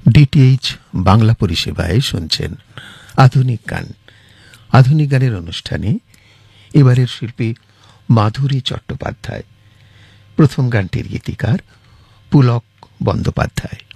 DTH Bangla পরিষেবায় শুনছেন আধুনিক গান। আধুনিক গানের অনুষ্ঠানে এবারের শিল্পী মাধুরী চট্টোপাধ্যায়। প্রথম গানটির গীতিকার পুলক বন্দ্যোপাধ্যায়।